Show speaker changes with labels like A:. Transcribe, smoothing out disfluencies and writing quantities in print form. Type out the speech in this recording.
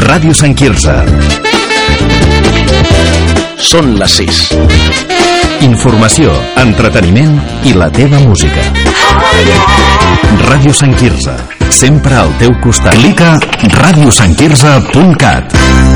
A: Ràdio Sant Quirze.
B: Són les 6.
A: Informació, entreteniment i la teva música. Ràdio Sant Quirze, sempre al teu costat. Clica radiosantquirze.cat.